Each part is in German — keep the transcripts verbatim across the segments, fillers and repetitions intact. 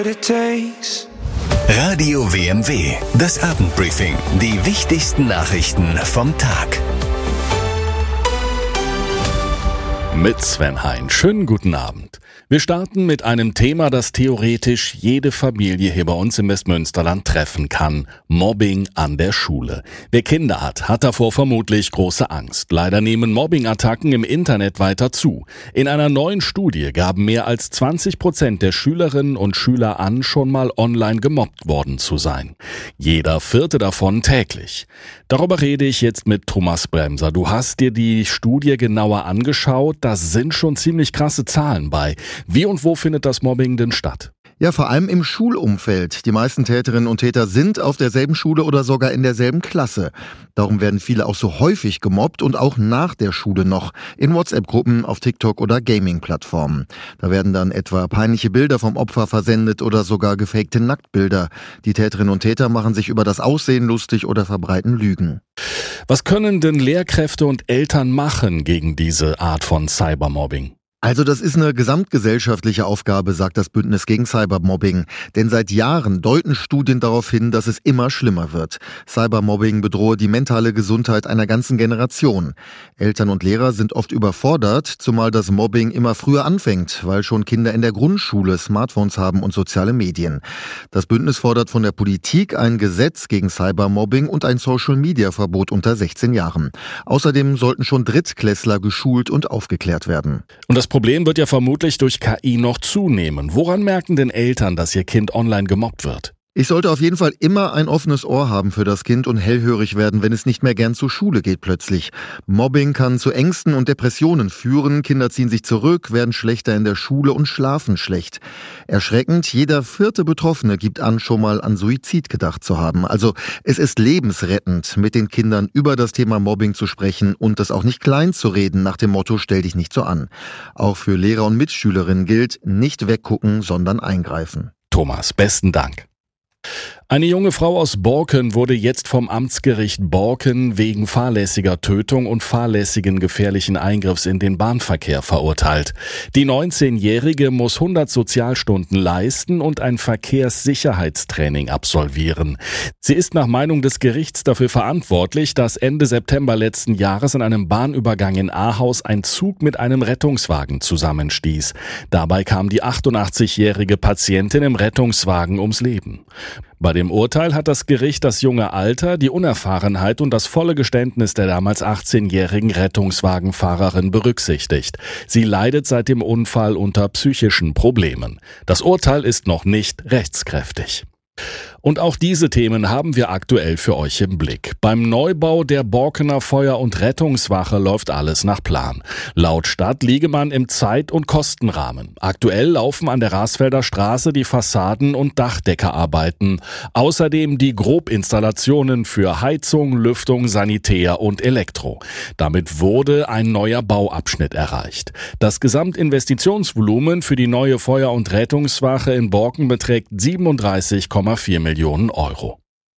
Radio W M W, das Abendbriefing. Die wichtigsten Nachrichten vom Tag. Mit Sven Hein. Schönen guten Abend. Wir starten mit einem Thema, das theoretisch jede Familie hier bei uns im Westmünsterland treffen kann. Mobbing an der Schule. Wer Kinder hat, hat davor vermutlich große Angst. Leider nehmen Mobbing-Attacken im Internet weiter zu. In einer neuen Studie gaben mehr als zwanzig Prozent der Schülerinnen und Schüler an, schon mal online gemobbt worden zu sein. Jeder vierte davon täglich. Darüber rede ich jetzt mit Thomas Bremser. Du hast dir die Studie genauer angeschaut. Da sind schon ziemlich krasse Zahlen bei. Wie und wo findet das Mobbing denn statt? Ja, vor allem im Schulumfeld. Die meisten Täterinnen und Täter sind auf derselben Schule oder sogar in derselben Klasse. Darum werden viele auch so häufig gemobbt und auch nach der Schule noch. In WhatsApp-Gruppen, auf TikTok oder Gaming-Plattformen. Da werden dann etwa peinliche Bilder vom Opfer versendet oder sogar gefakte Nacktbilder. Die Täterinnen und Täter machen sich über das Aussehen lustig oder verbreiten Lügen. Was können denn Lehrkräfte und Eltern machen gegen diese Art von Cybermobbing? Also das ist eine gesamtgesellschaftliche Aufgabe, sagt das Bündnis gegen Cybermobbing. Denn seit Jahren deuten Studien darauf hin, dass es immer schlimmer wird. Cybermobbing bedrohe die mentale Gesundheit einer ganzen Generation. Eltern und Lehrer sind oft überfordert, zumal das Mobbing immer früher anfängt, weil schon Kinder in der Grundschule Smartphones haben und soziale Medien. Das Bündnis fordert von der Politik ein Gesetz gegen Cybermobbing und ein Social-Media-Verbot unter sechzehn Jahren. Außerdem sollten schon Drittklässler geschult und aufgeklärt werden. Und das Problem wird ja vermutlich durch K I noch zunehmen. Woran merken denn Eltern, dass ihr Kind online gemobbt wird? Ich sollte auf jeden Fall immer ein offenes Ohr haben für das Kind und hellhörig werden, wenn es nicht mehr gern zur Schule geht plötzlich. Mobbing kann zu Ängsten und Depressionen führen. Kinder ziehen sich zurück, werden schlechter in der Schule und schlafen schlecht. Erschreckend, jeder vierte Betroffene gibt an, schon mal an Suizid gedacht zu haben. Also es ist lebensrettend, mit den Kindern über das Thema Mobbing zu sprechen und das auch nicht klein zu reden, nach dem Motto, stell dich nicht so an. Auch für Lehrer und Mitschülerinnen gilt, nicht weggucken, sondern eingreifen. Thomas, besten Dank. Eine junge Frau aus Borken wurde jetzt vom Amtsgericht Borken wegen fahrlässiger Tötung und fahrlässigen gefährlichen Eingriffs in den Bahnverkehr verurteilt. Die neunzehnjährige muss hundert Sozialstunden leisten und ein Verkehrssicherheitstraining absolvieren. Sie ist nach Meinung des Gerichts dafür verantwortlich, dass Ende September letzten Jahres an einem Bahnübergang in Ahaus ein Zug mit einem Rettungswagen zusammenstieß. Dabei kam die achtundachtzigjährige Patientin im Rettungswagen ums Leben. Bei dem Urteil hat das Gericht das junge Alter, die Unerfahrenheit und das volle Geständnis der damals achtzehnjährigen Rettungswagenfahrerin berücksichtigt. Sie leidet seit dem Unfall unter psychischen Problemen. Das Urteil ist noch nicht rechtskräftig. Und auch diese Themen haben wir aktuell für euch im Blick. Beim Neubau der Borkener Feuer- und Rettungswache läuft alles nach Plan. Laut Stadt liege man im Zeit- und Kostenrahmen. Aktuell laufen an der Rasfelder Straße die Fassaden- und Dachdeckerarbeiten. Außerdem die Grobinstallationen für Heizung, Lüftung, Sanitär und Elektro. Damit wurde ein neuer Bauabschnitt erreicht. Das Gesamtinvestitionsvolumen für die neue Feuer- und Rettungswache in Borken beträgt siebenunddreißig Komma vier Millionen Euro.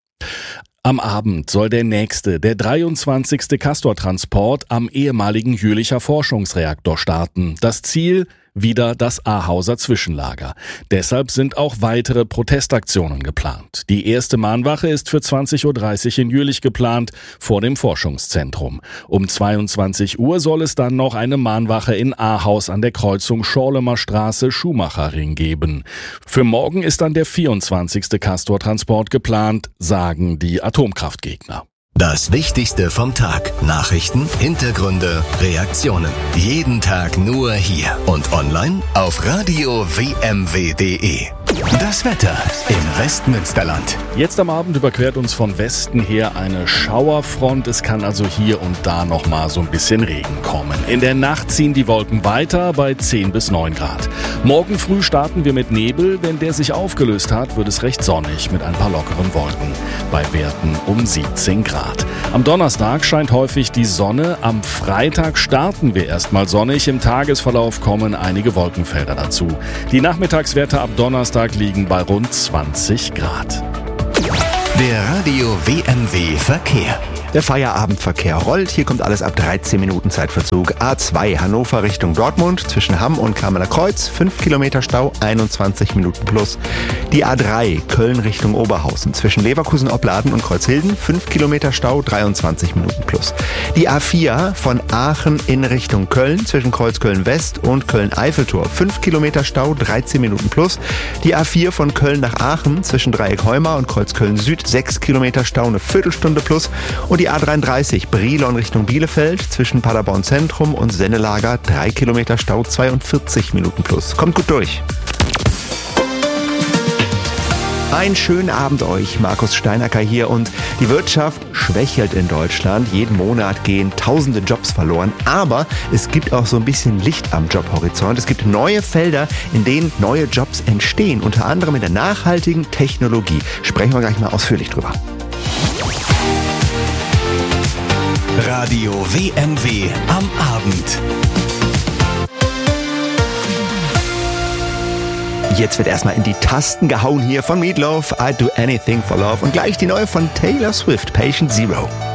Am Abend soll der nächste, der dreiundzwanzigste Castor-Transport am ehemaligen Jülicher Forschungsreaktor starten. Das Ziel: wieder das Ahauser Zwischenlager. Deshalb sind auch weitere Protestaktionen geplant. Die erste Mahnwache ist für zwanzig Uhr dreißig in Jülich geplant, vor dem Forschungszentrum. Um zweiundzwanzig Uhr soll es dann noch eine Mahnwache in Ahaus an der Kreuzung Schorlemer Straße Schumacherring geben. Für morgen ist dann der vierundzwanzigste Castor-Transport geplant, sagen die Atomkraftgegner. Das Wichtigste vom Tag. Nachrichten, Hintergründe, Reaktionen. Jeden Tag nur hier und online auf radio w m w punkt d e. Das Wetter im Westmünsterland. Jetzt am Abend überquert uns von Westen her eine Schauerfront. Es kann also hier und da noch mal so ein bisschen Regen kommen. In der Nacht ziehen die Wolken weiter bei zehn bis neun Grad. Morgen früh starten wir mit Nebel. Wenn der sich aufgelöst hat, wird es recht sonnig mit ein paar lockeren Wolken. Bei Werten um siebzehn Grad. Am Donnerstag scheint häufig die Sonne. Am Freitag starten wir erstmal sonnig. Im Tagesverlauf kommen einige Wolkenfelder dazu. Die Nachmittagswerte ab Donnerstag liegen bei rund zwanzig Grad. Der Radio W M W Verkehr. Der Feierabendverkehr rollt. Hier kommt alles ab dreizehn Minuten Zeitverzug. A zwei Hannover Richtung Dortmund zwischen Hamm und Kamener Kreuz. fünf Kilometer Stau, einundzwanzig Minuten plus. Die A drei Köln Richtung Oberhausen zwischen Leverkusen-Opladen und Kreuzhilden. fünf Kilometer Stau, dreiundzwanzig Minuten plus. Die A vier von Aachen in Richtung Köln zwischen Kreuzköln West und Köln-Eiffeltor. fünf Kilometer Stau, dreizehn Minuten plus. Die A vier von Köln nach Aachen zwischen Dreieck Heumar und Kreuzköln Süd. sechs Kilometer Stau, eine Viertelstunde plus. Und die A dreiunddreißig Brilon Richtung Bielefeld zwischen Paderborn Zentrum und Sennelager. drei Kilometer Stau, zweiundvierzig Minuten plus. Kommt gut durch. Einen schönen Abend euch, Markus Steinacker hier, und die Wirtschaft schwächelt in Deutschland. Jeden Monat gehen tausende Jobs verloren, aber es gibt auch so ein bisschen Licht am Jobhorizont. Es gibt neue Felder, in denen neue Jobs entstehen, unter anderem in der nachhaltigen Technologie. Sprechen wir gleich mal ausführlich drüber. Radio W M W am Abend. Jetzt wird erstmal in die Tasten gehauen hier von Meatloaf, I'd Do Anything for Love, und gleich die neue von Taylor Swift, Patient Zero.